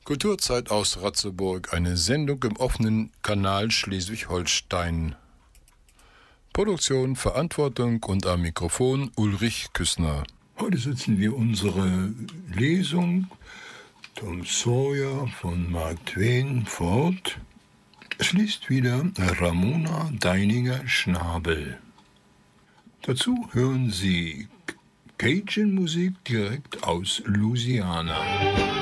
Kulturzeit aus Ratzeburg, eine Sendung im offenen Kanal Schleswig-Holstein. Produktion, Verantwortung und am Mikrofon Ulrich Küssner. Heute setzen wir unsere Lesung Tom Sawyer von Mark Twain fort. Es liest wieder Ramona Deininger-Schnabel. Dazu hören Sie Cajun-Musik direkt aus Louisiana.